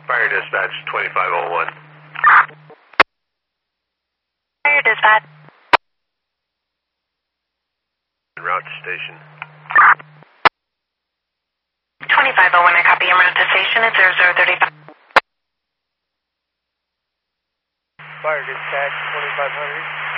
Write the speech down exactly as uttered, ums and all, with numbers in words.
Fire dispatch twenty-five oh one. Fire dispatch. Route to station. twenty-five oh one, I copy. En route to station at zero zero thirty-five. Fire dispatch twenty-five hundred.